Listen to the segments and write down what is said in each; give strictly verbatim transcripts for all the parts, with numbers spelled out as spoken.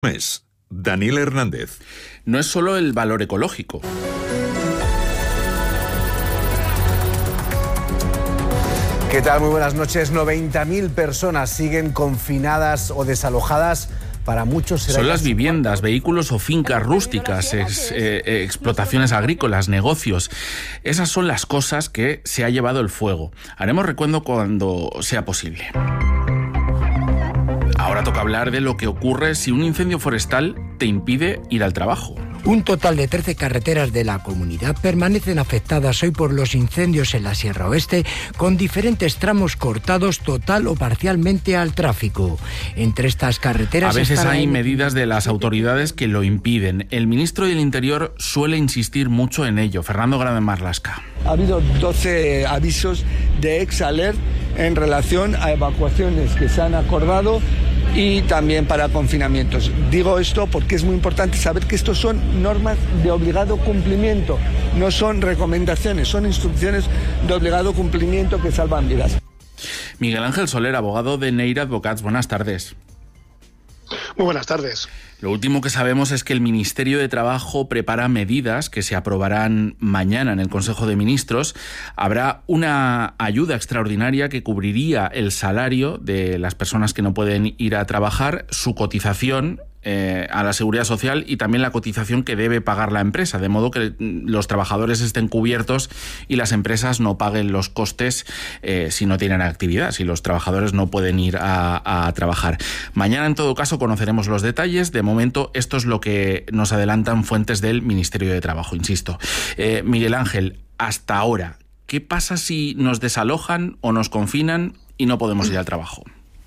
Es Daniel Hernández. No es solo el valor ecológico. ¿Qué tal? Muy buenas noches. noventa mil personas siguen confinadas o desalojadas. Para muchos será Son las viviendas, vehículos o fincas rústicas, ex, eh, explotaciones agrícolas, negocios. Esas son las cosas que se ha llevado el fuego. Haremos recuento cuando sea posible. Ahora toca hablar de lo que ocurre si un incendio forestal te impide ir al trabajo. Un total de trece carreteras de la comunidad permanecen afectadas hoy por los incendios en la Sierra Oeste, con diferentes tramos cortados total o parcialmente al tráfico. Entre estas carreteras... A veces están... hay medidas de las autoridades que lo impiden. El ministro del Interior suele insistir mucho en ello. Fernando Grande Marlaska. Ha habido doce avisos de ex-alert en relación a evacuaciones que se han acordado y también para confinamientos. Digo esto porque es muy importante saber que estos son normas de obligado cumplimiento, no son recomendaciones, son instrucciones de obligado cumplimiento que salvan vidas. Miguel Ángel Soler, abogado de Neira Advocats, buenas tardes. Muy buenas tardes. Lo último que sabemos es que el Ministerio de Trabajo prepara medidas que se aprobarán mañana en el Consejo de Ministros. Habrá una ayuda extraordinaria que cubriría el salario de las personas que no pueden ir a trabajar, su cotización eh, a la Seguridad Social y también la cotización que debe pagar la empresa, de modo que los trabajadores estén cubiertos y las empresas no paguen los costes eh, si no tienen actividad, si los trabajadores no pueden ir a, a trabajar. Mañana, en todo caso, conoceremos los detalles. De momento, esto es lo que nos adelantan fuentes del Ministerio de Trabajo, insisto. Eh, Miguel Ángel, hasta ahora, ¿qué pasa si nos desalojan o nos confinan y no podemos ir al trabajo?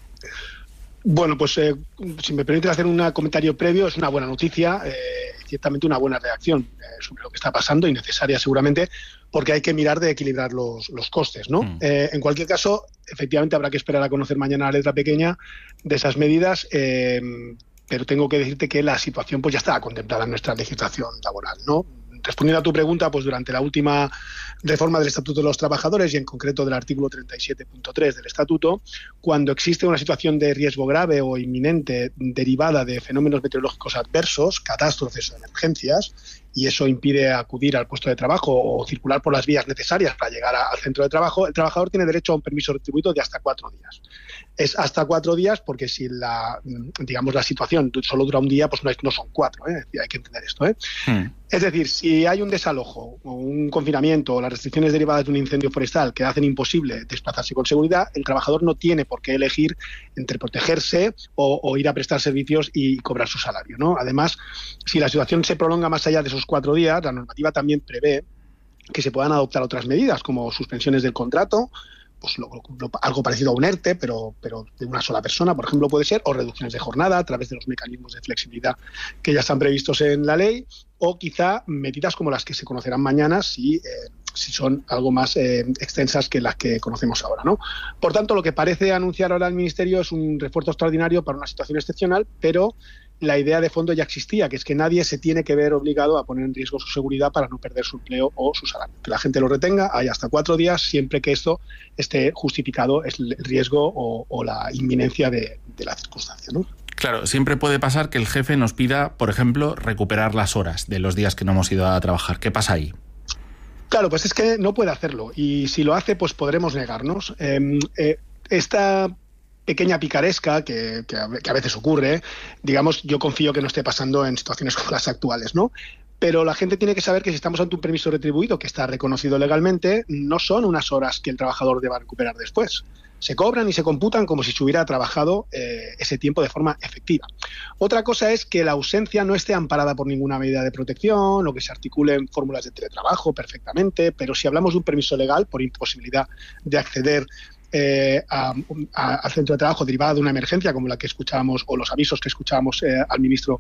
Bueno, pues eh, si me permite hacer un comentario previo, es una buena noticia, eh, ciertamente una buena reacción eh, sobre lo que está pasando y necesaria seguramente, porque hay que mirar de equilibrar los, los costes, ¿no? Mm. Eh, en cualquier caso, efectivamente habrá que esperar a conocer mañana la letra pequeña de esas medidas, eh, pero tengo que decirte que la situación pues ya estaba contemplada en nuestra legislación laboral, ¿no? Respondiendo a tu pregunta, pues durante la última reforma del Estatuto de los Trabajadores y en concreto del artículo treinta y siete punto tres del Estatuto, cuando existe una situación de riesgo grave o inminente derivada de fenómenos meteorológicos adversos, catástrofes o emergencias, y eso impide acudir al puesto de trabajo o circular por las vías necesarias para llegar a, al centro de trabajo, el trabajador tiene derecho a un permiso retribuido de hasta cuatro días. Es hasta cuatro días porque si la, digamos, la situación solo dura un día, pues no, es, no son cuatro, ¿eh? Hay que entender esto, ¿eh? Hmm. Es decir, si hay un desalojo o un confinamiento o las restricciones derivadas de un incendio forestal que hacen imposible desplazarse con seguridad, el trabajador no tiene por qué elegir entre protegerse o, o ir a prestar servicios y cobrar su salario, ¿no? Además, si la situación se prolonga más allá de esos cuatro días, la normativa también prevé que se puedan adoptar otras medidas como suspensiones del contrato, pues lo, lo, algo parecido a un ERTE, pero, pero de una sola persona, por ejemplo, puede ser, o reducciones de jornada a través de los mecanismos de flexibilidad que ya están previstos en la ley, o quizá medidas como las que se conocerán mañana si, eh, si son algo más eh, extensas que las que conocemos ahora, ¿no? Por tanto, lo que parece anunciar ahora el Ministerio es un refuerzo extraordinario para una situación excepcional, pero la idea de fondo ya existía, que es que nadie se tiene que ver obligado a poner en riesgo su seguridad para no perder su empleo o su salario. Que la gente lo retenga, hay hasta cuatro días, siempre que esto esté justificado el riesgo o, o la inminencia de, de la circunstancia, ¿no? Claro, siempre puede pasar que el jefe nos pida, por ejemplo, recuperar las horas de los días que no hemos ido a trabajar. ¿Qué pasa ahí? Claro, pues es que no puede hacerlo y si lo hace, pues podremos negarnos. Eh, eh, esta pequeña picaresca que, que, a, que a veces ocurre, digamos, yo confío que no esté pasando en situaciones como las actuales, ¿no? Pero la gente tiene que saber que si estamos ante un permiso retribuido que está reconocido legalmente, no son unas horas que el trabajador deba recuperar después. Se cobran y se computan como si se hubiera trabajado eh, ese tiempo de forma efectiva. Otra cosa es que la ausencia no esté amparada por ninguna medida de protección o que se articulen fórmulas de teletrabajo perfectamente, pero si hablamos de un permiso legal por imposibilidad de acceder Eh, a, a, al centro de trabajo derivada de una emergencia como la que escuchábamos o los avisos que escuchábamos eh, al ministro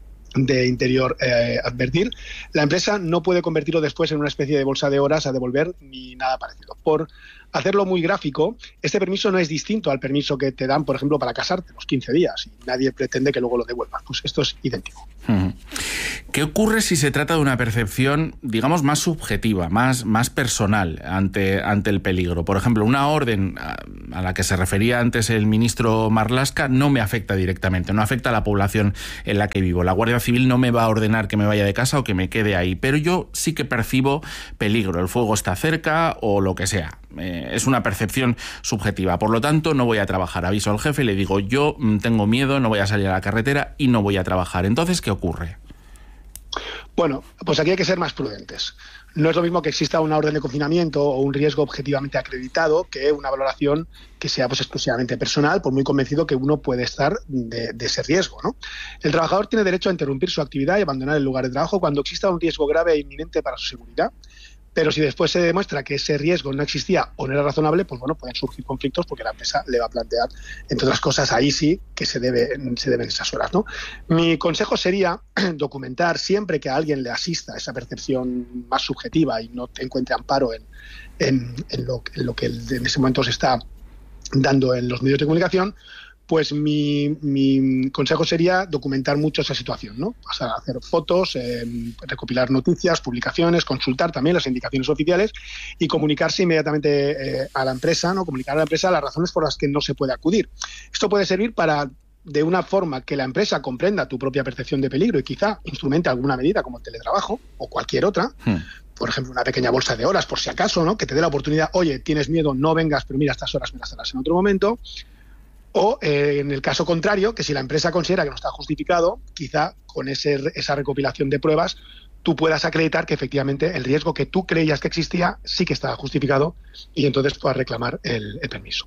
de Interior eh, advertir, la empresa no puede convertirlo después en una especie de bolsa de horas a devolver ni nada parecido. Por hacerlo muy gráfico, este permiso no es distinto al permiso que te dan, por ejemplo, para casarte, los quince días, y nadie pretende que luego lo devuelvas. Pues esto es idéntico. ¿Qué ocurre si se trata de una percepción, digamos, más subjetiva, más, más personal ante, ante el peligro? Por ejemplo, una orden a, a la que se refería antes el ministro Marlaska no me afecta directamente, no afecta a la población en la que vivo. La Guardia Civil no me va a ordenar que me vaya de casa o que me quede ahí, pero yo sí que percibo peligro, el fuego está cerca o lo que sea. Eh, es una percepción subjetiva, por lo tanto no voy a trabajar. Aviso al jefe y le digo, yo tengo miedo, no voy a salir a la carretera y no voy a trabajar. Entonces, ¿qué ocurre? Bueno, pues aquí hay que ser más prudentes. No es lo mismo que exista una orden de confinamiento o un riesgo objetivamente acreditado que una valoración que sea pues exclusivamente personal, por muy convencido que uno puede estar de, de ese riesgo, ¿no? El trabajador tiene derecho a interrumpir su actividad y abandonar el lugar de trabajo cuando exista un riesgo grave e inminente para su seguridad. Pero si después se demuestra que ese riesgo no existía o no era razonable, pues bueno, pueden surgir conflictos porque la empresa le va a plantear, entre otras cosas, ahí sí que se, debe, se deben esas horas, ¿no? Mi consejo sería documentar siempre que a alguien le asista esa percepción más subjetiva y no encuentre amparo en, en, en, lo, en lo que en ese momento se está dando en los medios de comunicación, pues mi, mi consejo sería documentar mucho esa situación, ¿no? O sea, hacer fotos, eh, recopilar noticias, publicaciones, consultar también las indicaciones oficiales y comunicarse inmediatamente eh, a la empresa, ¿no? Comunicar a la empresa las razones por las que no se puede acudir. Esto puede servir para, de una forma que la empresa comprenda tu propia percepción de peligro y quizá instrumente alguna medida como el teletrabajo o cualquier otra. Hmm. Por ejemplo, una pequeña bolsa de horas, por si acaso, ¿no? Que te dé la oportunidad, oye, tienes miedo, no vengas, pero mira, estas horas me las harás en otro momento. O, eh, en el caso contrario, que si la empresa considera que no está justificado, quizá con ese, esa recopilación de pruebas tú puedas acreditar que efectivamente el riesgo que tú creías que existía sí que estaba justificado y entonces puedas reclamar el, el permiso.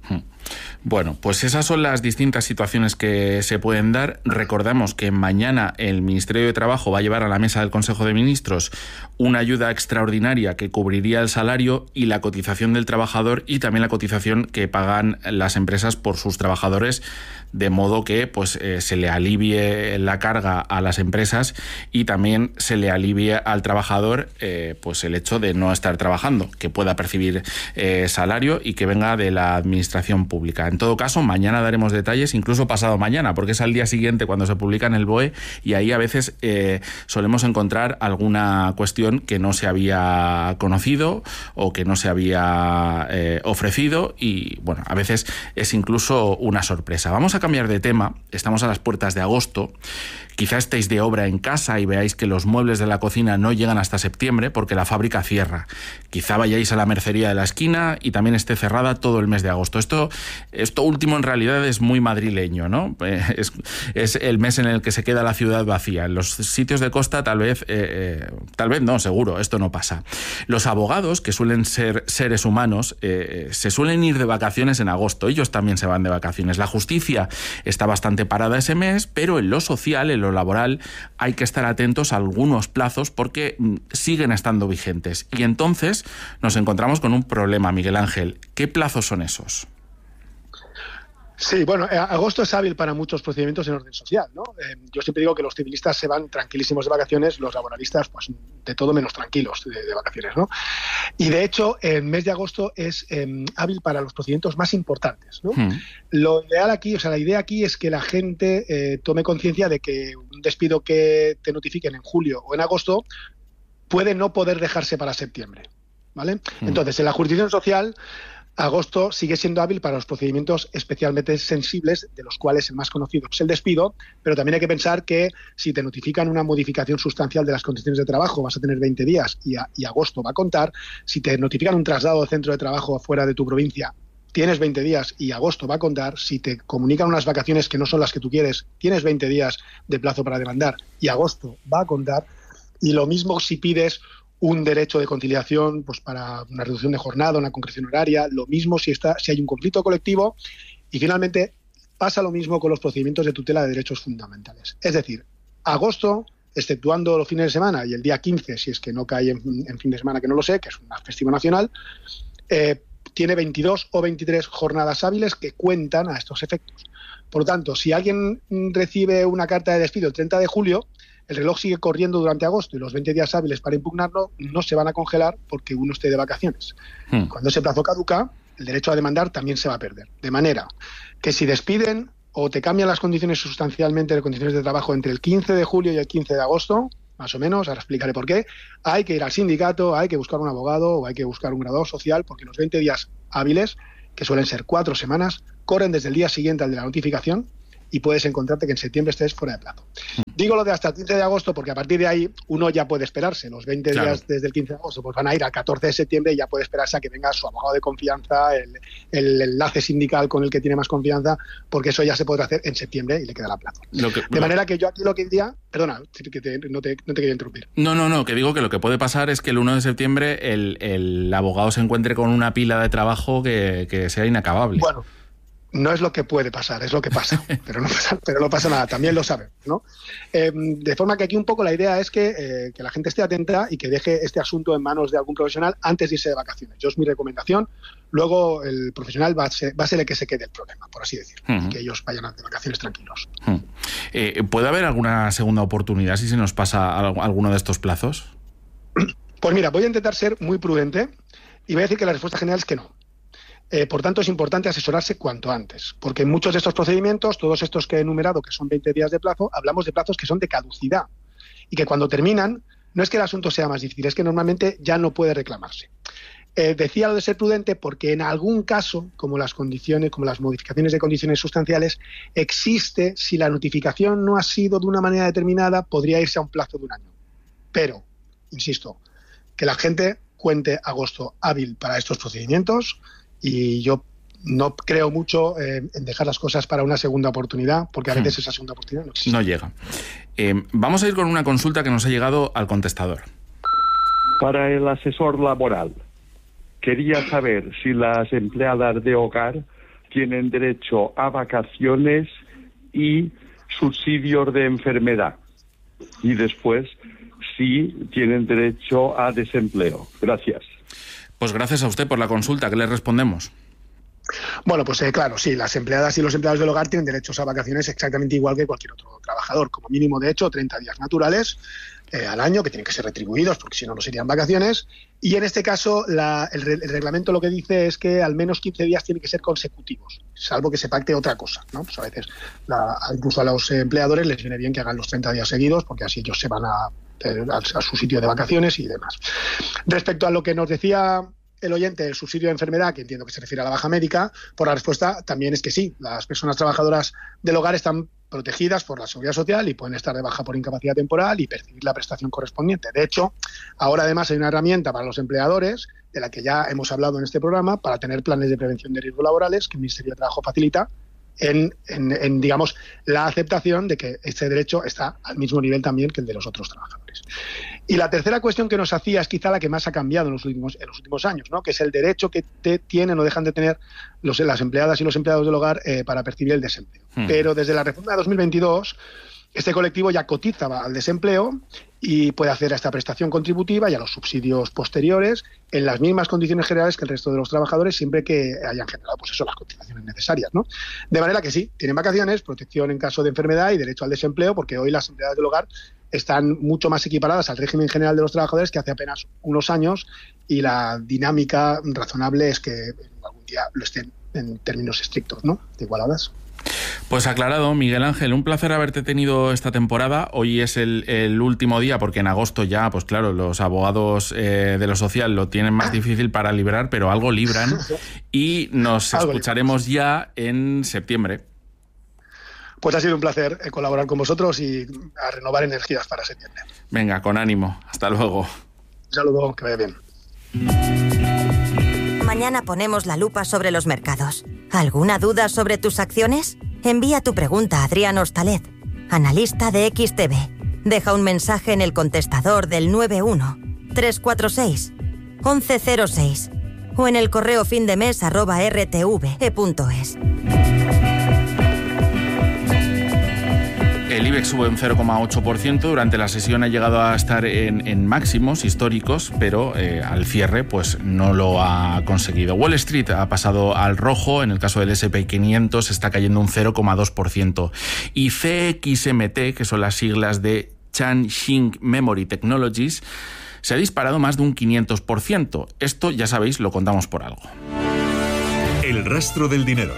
Bueno, pues esas son las distintas situaciones que se pueden dar. Recordamos que mañana el Ministerio de Trabajo va a llevar a la mesa del Consejo de Ministros una ayuda extraordinaria que cubriría el salario y la cotización del trabajador y también la cotización que pagan las empresas por sus trabajadores, de modo que pues eh, se le alivie la carga a las empresas y también se le alivie al trabajador eh, pues el hecho de no estar trabajando, que pueda percibir eh, salario y que venga de la administración pública. En todo caso, mañana daremos detalles, incluso pasado mañana, porque es al día siguiente cuando se publica en el B O E y ahí a veces eh, solemos encontrar alguna cuestión que no se había conocido o que no se había eh, ofrecido y, bueno, a veces es incluso una sorpresa. Vamos a cambiar de tema, estamos a las puertas de agosto. Quizá estéis de obra en casa y veáis que los muebles de la cocina no llegan hasta septiembre porque la fábrica cierra. Quizá vayáis a la mercería de la esquina y también esté cerrada todo el mes de agosto. Esto, esto último en realidad es muy madrileño, ¿no? Es, es el mes en el que se queda la ciudad vacía. En los sitios de costa tal vez, eh, eh, tal vez no, seguro, esto no pasa. Los abogados, que suelen ser seres humanos, eh, se suelen ir de vacaciones en agosto. Ellos también se van de vacaciones. La justicia está bastante parada ese mes, pero en lo social, en lo laboral, hay que estar atentos a algunos plazos porque siguen estando vigentes. Y entonces nos encontramos con un problema, Miguel Ángel. ¿Qué plazos son esos? Sí, bueno, agosto es hábil para muchos procedimientos en orden social, ¿no? Eh, yo siempre digo que los civilistas se van tranquilísimos de vacaciones, los laboralistas, pues, de todo menos tranquilos de, de vacaciones, ¿no? Y, de hecho, el mes de agosto es eh, hábil para los procedimientos más importantes, ¿no? Hmm. Lo ideal aquí, o sea, la idea aquí es que la gente eh, tome conciencia de que un despido que te notifiquen en julio o en agosto puede no poder dejarse para septiembre, ¿vale? Hmm. Entonces, en la jurisdicción social, agosto sigue siendo hábil para los procedimientos especialmente sensibles, de los cuales el más conocido es el despido, pero también hay que pensar que si te notifican una modificación sustancial de las condiciones de trabajo vas a tener veinte días y, a, y agosto va a contar. Si te notifican un traslado de centro de trabajo fuera de tu provincia, tienes veinte días y agosto va a contar. Si te comunican unas vacaciones que no son las que tú quieres, tienes veinte días de plazo para demandar y agosto va a contar. Y lo mismo si pides un derecho de conciliación pues para una reducción de jornada, una concreción horaria, lo mismo si, está, si hay un conflicto colectivo. Y finalmente pasa lo mismo con los procedimientos de tutela de derechos fundamentales. Es decir, agosto, exceptuando los fines de semana y el día quince, si es que no cae en, en fin de semana, que no lo sé, que es un festivo nacional, eh, tiene veintidós o veintitrés jornadas hábiles que cuentan a estos efectos. Por lo tanto, si alguien recibe una carta de despido el treinta de julio, el reloj sigue corriendo durante agosto y los veinte días hábiles para impugnarlo no se van a congelar porque uno esté de vacaciones. Hmm. Cuando ese plazo caduca, el derecho a demandar también se va a perder. De manera que si despiden o te cambian las condiciones sustancialmente de condiciones de trabajo entre el quince de julio y el quince de agosto, más o menos, ahora explicaré por qué, hay que ir al sindicato, hay que buscar un abogado o hay que buscar un graduado social porque los veinte días hábiles, que suelen ser cuatro semanas, corren desde el día siguiente al de la notificación y puedes encontrarte que en septiembre estés fuera de plazo. Digo lo de hasta el quince de agosto porque a partir de ahí uno ya puede esperarse. Los veinte claro. días desde el quince de agosto pues van a ir al catorce de septiembre y ya puede esperarse a que venga su abogado de confianza, el, el enlace sindical con el que tiene más confianza, porque eso ya se podrá hacer en septiembre y le quedará plazo. Lo que, de manera que yo aquí lo que diría... Perdona, que te, no, te, no te quería interrumpir. No, no, no, que digo que lo que puede pasar es que el uno de septiembre el, el abogado se encuentre con una pila de trabajo que, que sea inacabable. Bueno, no es lo que puede pasar, es lo que pasa, pero no pasa, pero no pasa nada, también lo saben, ¿no? Eh, de forma que aquí un poco la idea es que, eh, que la gente esté atenta y que deje este asunto en manos de algún profesional antes de irse de vacaciones. Yo es mi recomendación, luego el profesional va a ser, va a ser el que se quede el problema, por así decirlo, uh-huh. y que ellos vayan de vacaciones tranquilos. Uh-huh. Eh, ¿Puede haber alguna segunda oportunidad si se nos pasa alguno de estos plazos? Pues mira, voy a intentar ser muy prudente y voy a decir que la respuesta general es que no. Eh, por tanto, es importante asesorarse cuanto antes, porque en muchos de estos procedimientos, todos estos que he enumerado, que son veinte días de plazo, hablamos de plazos que son de caducidad y que cuando terminan, no es que el asunto sea más difícil, es que normalmente ya no puede reclamarse. Eh, decía lo de ser prudente porque en algún caso, como las condiciones, como las modificaciones de condiciones sustanciales, existe, si la notificación no ha sido de una manera determinada, podría irse a un plazo de un año. Pero, insisto, que la gente cuente agosto hábil para estos procedimientos. Y yo no creo mucho eh, en dejar las cosas para una segunda oportunidad, porque a veces hmm. esa segunda oportunidad no existe. No llega. Eh, vamos a ir con una consulta que nos ha llegado al contestador. Para el asesor laboral, quería saber si las empleadas de hogar tienen derecho a vacaciones y subsidios de enfermedad. Y después, si tienen derecho a desempleo. Gracias. Pues gracias a usted por la consulta. ¿Qué le respondemos? Bueno, pues eh, claro, sí, las empleadas y los empleados del hogar tienen derechos a vacaciones exactamente igual que cualquier otro trabajador. Como mínimo, de hecho, treinta días naturales eh, al año, que tienen que ser retribuidos, porque si no, no serían vacaciones. Y en este caso, la, el, el reglamento lo que dice es que al menos quince días tienen que ser consecutivos, salvo que se pacte otra cosa, ¿no? Pues a veces, la, incluso a los empleadores les viene bien que hagan los treinta días seguidos, porque así ellos se van a a su sitio de vacaciones y demás. Respecto a lo que nos decía el oyente, el subsidio de enfermedad, que entiendo que se refiere a la baja médica, por la respuesta también es que sí, las personas trabajadoras del hogar están protegidas por la Seguridad Social y pueden estar de baja por incapacidad temporal y percibir la prestación correspondiente. De hecho, ahora además hay una herramienta para los empleadores, de la que ya hemos hablado en este programa, para tener planes de prevención de riesgos laborales que el Ministerio de Trabajo facilita En, en, en, digamos, la aceptación de que este derecho está al mismo nivel también que el de los otros trabajadores. Y la tercera cuestión que nos hacía es quizá la que más ha cambiado en los últimos, en los últimos años, ¿no? Que es el derecho que te tienen o dejan de tener los, las empleadas y los empleados del hogar eh, para percibir el desempleo. Hmm. Pero desde la reforma de dos mil veintidós, este colectivo ya cotiza al desempleo y puede acceder a esta prestación contributiva y a los subsidios posteriores en las mismas condiciones generales que el resto de los trabajadores, siempre que hayan generado, pues eso, las cotizaciones necesarias, ¿no? De manera que sí, tienen vacaciones, protección en caso de enfermedad y derecho al desempleo, porque hoy las empleadas del hogar están mucho más equiparadas al régimen general de los trabajadores que hace apenas unos años, y la dinámica razonable es que algún día lo estén en términos estrictos, ¿no? De igualadas. Pues aclarado, Miguel Ángel, un placer haberte tenido esta temporada. Hoy es el, el último día, porque en agosto ya, pues claro, los abogados eh, de lo social lo tienen más difícil para librar, pero algo libran, y nos escucharemos ya en septiembre. Pues ha sido un placer colaborar con vosotros y a renovar energías para septiembre. Venga, con ánimo. Hasta luego. Un saludo, que vaya bien. Mañana ponemos la lupa sobre los mercados. ¿Alguna duda sobre tus acciones? Envía tu pregunta a Adrián Hostalet, analista de X T V. Deja un mensaje en el contestador del nueve uno tres cuatro seis once cero seis o en el correo findemes arroba r t v e punto es. El IBEX sube un cero coma ocho por ciento. Durante la sesión ha llegado a estar en, en máximos históricos, pero eh, al cierre pues no lo ha conseguido. Wall Street ha pasado al rojo. En el caso del ese and pe quinientos está cayendo un cero coma dos por ciento. Y ce equis eme te, que son las siglas de Changxing Memory Technologies, se ha disparado más de un quinientos por ciento. Esto, ya sabéis, lo contamos por algo. El rastro del dinero.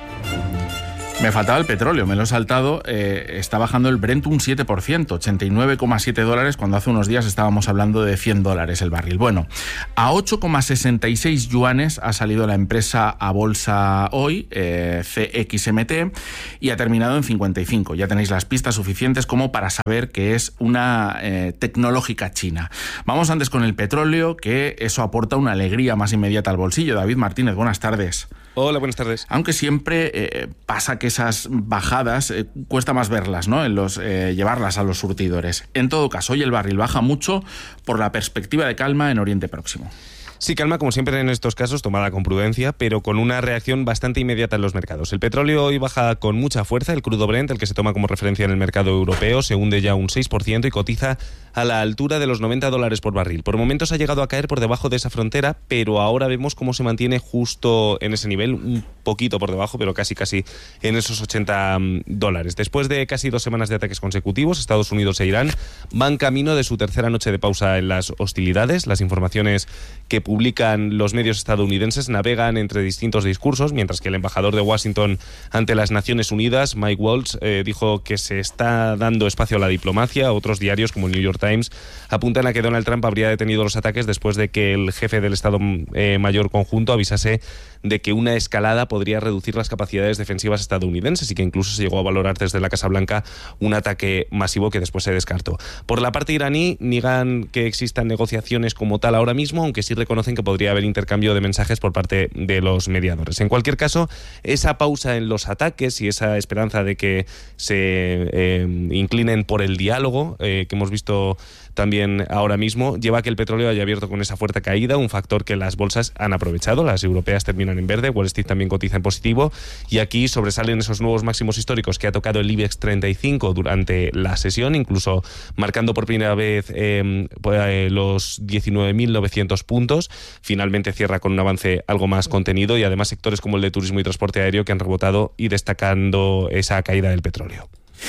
Me faltaba el petróleo, me lo he saltado. Eh, está bajando el Brent un siete por ciento, ochenta y nueve coma siete dólares, cuando hace unos días estábamos hablando de cien dólares el barril. Bueno, a ocho coma sesenta y seis yuanes ha salido la empresa a bolsa hoy, eh, ce equis eme te, y ha terminado en cincuenta y cinco. Ya tenéis las pistas suficientes como para saber que es una eh, tecnológica china. Vamos antes con el petróleo, que eso aporta una alegría más inmediata al bolsillo. David Martínez, buenas tardes. Hola, buenas tardes. Aunque siempre eh, pasa que esas bajadas eh, cuesta más verlas, ¿no? En los eh, llevarlas a los surtidores. En todo caso, hoy el barril baja mucho por la perspectiva de calma en Oriente Próximo. Sí, calma, como siempre en estos casos, tomada con prudencia, pero con una reacción bastante inmediata en los mercados. El petróleo hoy baja con mucha fuerza. El crudo Brent, el que se toma como referencia en el mercado europeo, se hunde ya un seis por ciento y cotiza a la altura de los noventa dólares por barril. Por momentos ha llegado a caer por debajo de esa frontera, pero ahora vemos cómo se mantiene justo en ese nivel, un poquito por debajo, pero casi casi en esos ochenta dólares. Después de casi dos semanas de ataques consecutivos, Estados Unidos e Irán van camino de su tercera noche de pausa en las hostilidades. Las informaciones que publican los medios estadounidenses navegan entre distintos discursos, mientras que el embajador de Washington ante las Naciones Unidas, Mike Waltz, eh, dijo que se está dando espacio a la diplomacia. Otros diarios, como el New York Times, apuntan a que Donald Trump habría detenido los ataques después de que el jefe del Estado eh, Mayor Conjunto avisase de que una escalada podría reducir las capacidades defensivas estadounidenses y que incluso se llegó a valorar desde la Casa Blanca un ataque masivo que después se descartó. Por la parte iraní, niegan que existan negociaciones como tal ahora mismo, aunque sí reconocen que podría haber intercambio de mensajes por parte de los mediadores. En cualquier caso, esa pausa en los ataques y esa esperanza de que se eh, inclinen por el diálogo eh, que hemos visto también ahora mismo, lleva a que el petróleo haya abierto con esa fuerte caída, un factor que las bolsas han aprovechado. Las europeas terminan en verde, Wall Street también cotiza en positivo, y aquí sobresalen esos nuevos máximos históricos que ha tocado el IBEX treinta y cinco durante la sesión, incluso marcando por primera vez eh, pues, los diecinueve mil novecientos puntos. Finalmente cierra con un avance algo más contenido, y además sectores como el de turismo y transporte aéreo que han rebotado y destacando esa caída del petróleo.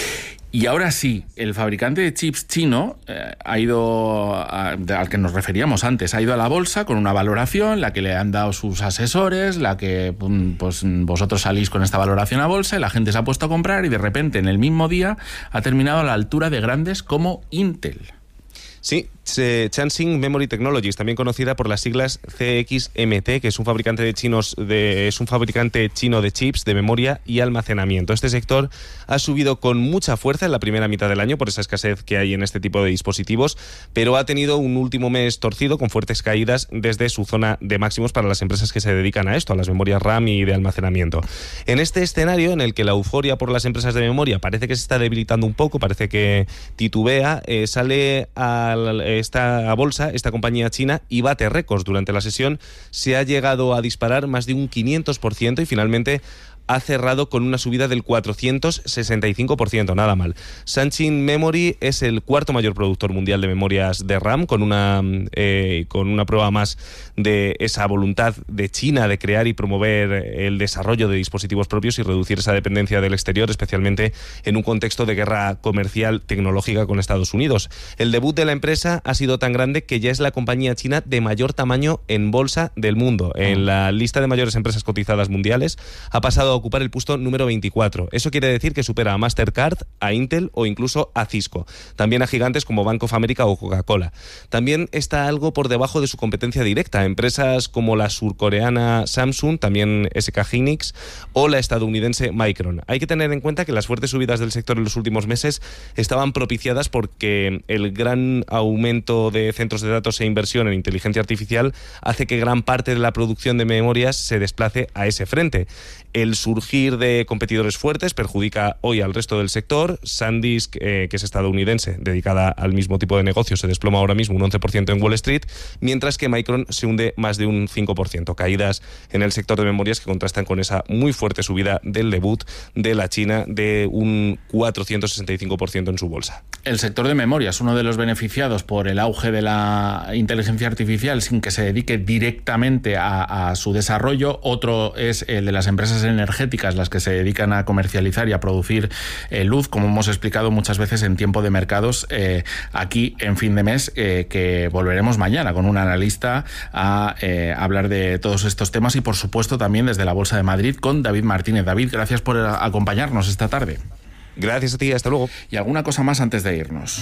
Y ahora sí, el fabricante de chips chino eh, ha ido, a, al que nos referíamos antes, ha ido a la bolsa con una valoración, la que le han dado sus asesores, la que pues vosotros salís con esta valoración a bolsa, y la gente se ha puesto a comprar, y de repente en el mismo día ha terminado a la altura de grandes como Intel. Sí, Changxing Memory Technologies, también conocida por las siglas ce equis eme te, que es un fabricante de chinos de, es un fabricante chino de chips, de memoria y almacenamiento. Este sector ha subido con mucha fuerza en la primera mitad del año por esa escasez que hay en este tipo de dispositivos, pero ha tenido un último mes torcido con fuertes caídas desde su zona de máximos para las empresas que se dedican a esto, a las memorias RAM y de almacenamiento. En este escenario, en el que la euforia por las empresas de memoria parece que se está debilitando un poco, parece que titubea, eh, sale a esta bolsa, esta compañía china, y bate récords. Durante la sesión se ha llegado a disparar más de un quinientos por ciento y finalmente ha cerrado con una subida del cuatrocientos sesenta y cinco por ciento, nada mal. Changxing Memory es el cuarto mayor productor mundial de memorias de RAM, con una, eh, con una prueba más de esa voluntad de China de crear y promover el desarrollo de dispositivos propios y reducir esa dependencia del exterior, especialmente en un contexto de guerra comercial tecnológica con Estados Unidos. El debut de la empresa ha sido tan grande que ya es la compañía china de mayor tamaño en bolsa del mundo. En la lista de mayores empresas cotizadas mundiales ha pasado a ocupar el puesto número veinticuatro. Eso quiere decir que supera a Mastercard, a Intel o incluso a Cisco. También a gigantes como Bank of America o Coca-Cola. También está algo por debajo de su competencia directa. Empresas como la surcoreana Samsung, también S K Hynix, o la estadounidense Micron. Hay que tener en cuenta que las fuertes subidas del sector en los últimos meses estaban propiciadas porque el gran aumento de centros de datos e inversión en inteligencia artificial hace que gran parte de la producción de memorias se desplace a ese frente. El surgir de competidores fuertes perjudica hoy al resto del sector. SanDisk, eh, que es estadounidense, dedicada al mismo tipo de negocio, se desploma ahora mismo un once por ciento en Wall Street, mientras que Micron se hunde más de un cinco por ciento. Caídas en el sector de memorias que contrastan con esa muy fuerte subida del debut de la China de un cuatrocientos sesenta y cinco por ciento en su bolsa. El sector de memorias, uno de los beneficiados por el auge de la inteligencia artificial sin que se dedique directamente a, a su desarrollo. Otro es el de las empresas energéticas, las que se dedican a comercializar y a producir eh, luz, como hemos explicado muchas veces en Tiempo de Mercados, eh, aquí en Fin de Mes, eh, que volveremos mañana con un analista a eh, hablar de todos estos temas y, por supuesto, también desde la Bolsa de Madrid con David Martínez. David, gracias por acompañarnos esta tarde. Gracias a ti, hasta luego. Y alguna cosa más antes de irnos.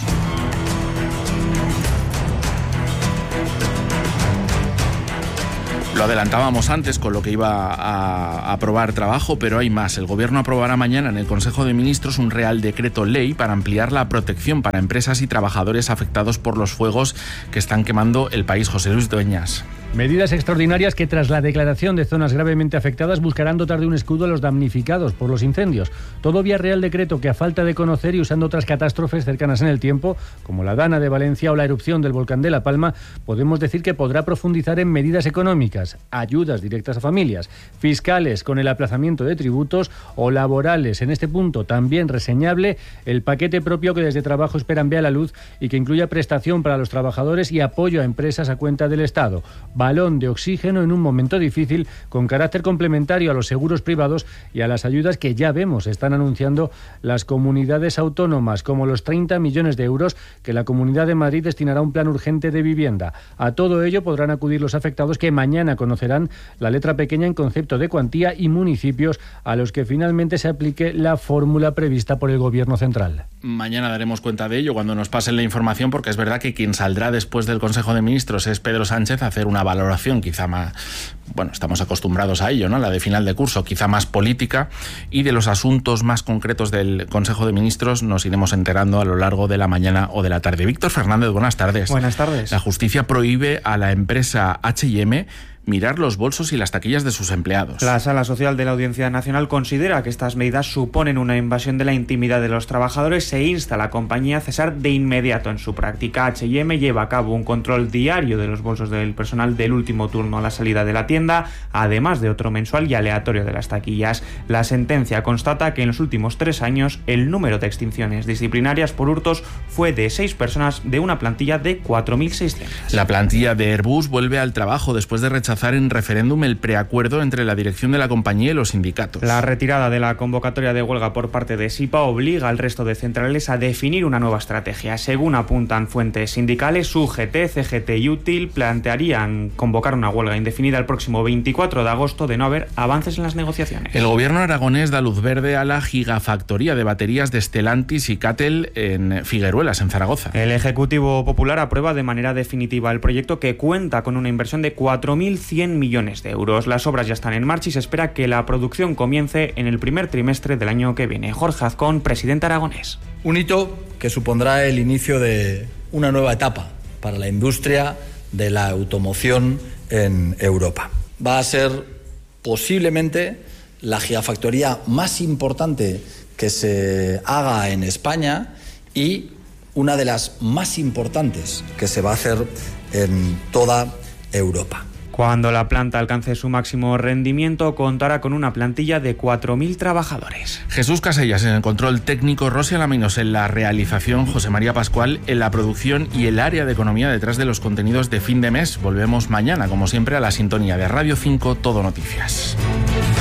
Lo adelantábamos antes con lo que iba a aprobar trabajo, pero hay más. El Gobierno aprobará mañana en el Consejo de Ministros un Real Decreto Ley para ampliar la protección para empresas y trabajadores afectados por los fuegos que están quemando el país. José Luis Dueñas. Medidas extraordinarias que, tras la declaración de zonas gravemente afectadas, buscarán dotar de un escudo a los damnificados por los incendios. Todo vía Real Decreto que, a falta de conocer y usando otras catástrofes cercanas en el tiempo, como la Dana de Valencia o la erupción del volcán de La Palma, podemos decir que podrá profundizar en medidas económicas, ayudas directas a familias, fiscales con el aplazamiento de tributos o laborales. En este punto, también reseñable el paquete propio que desde Trabajo esperan vea la luz y que incluya prestación para los trabajadores y apoyo a empresas a cuenta del Estado. Balón de oxígeno en un momento difícil, con carácter complementario a los seguros privados y a las ayudas que ya vemos están anunciando las comunidades autónomas, como los treinta millones de euros que la Comunidad de Madrid destinará a un plan urgente de vivienda. A todo ello podrán acudir los afectados, que mañana conocerán la letra pequeña en concepto de cuantía, y municipios a los que finalmente se aplique la fórmula prevista por el Gobierno central. Mañana daremos cuenta de ello cuando nos pasen la información, porque es verdad que quien saldrá después del Consejo de Ministros es Pedro Sánchez a hacer una valoración quizá más, bueno, estamos acostumbrados a ello, ¿no? La de final de curso, quizá más política, y de los asuntos más concretos del Consejo de Ministros nos iremos enterando a lo largo de la mañana o de la tarde. Víctor Fernández, buenas tardes. Buenas tardes. La justicia prohíbe a la empresa H y M mirar los bolsos y las taquillas de sus empleados. La Sala Social de la Audiencia Nacional considera que estas medidas suponen una invasión de la intimidad de los trabajadores e insta a la compañía a cesar de inmediato en su práctica. H y M lleva a cabo un control diario de los bolsos del personal del último turno a la salida de la tienda, además de otro mensual y aleatorio de las taquillas. La sentencia constata que en los últimos tres años el número de extinciones disciplinarias por hurtos fue de seis personas de una plantilla de cuatro mil seiscientos. La plantilla de Airbus vuelve al trabajo después de rechazar en referéndum el preacuerdo entre la dirección de la compañía y los sindicatos. La retirada de la convocatoria de huelga por parte de SIPA obliga al resto de centrales a definir una nueva estrategia. Según apuntan fuentes sindicales, U G T, C G T y Útil plantearían convocar una huelga indefinida el próximo veinticuatro de agosto de no haber avances en las negociaciones. El gobierno aragonés da luz verde a la gigafactoría de baterías de Stellantis y Catel en Figueruelas, en Zaragoza. El Ejecutivo Popular aprueba de manera definitiva el proyecto, que cuenta con una inversión de cuatro mil cien millones de euros. Las obras ya están en marcha y se espera que la producción comience en el primer trimestre del año que viene. Jorge Azcón, presidente aragonés. Un hito que supondrá el inicio de una nueva etapa para la industria de la automoción en Europa. Va a ser posiblemente la gigafactoría más importante que se haga en España y una de las más importantes que se va a hacer en toda Europa. Cuando la planta alcance su máximo rendimiento, contará con una plantilla de cuatro mil trabajadores. Jesús Casellas en el control técnico, Rosy Alaminos en la realización, José María Pascual en la producción y el área de economía detrás de los contenidos de Fin de Mes. Volvemos mañana, como siempre, a la sintonía de Radio cinco, Todo Noticias.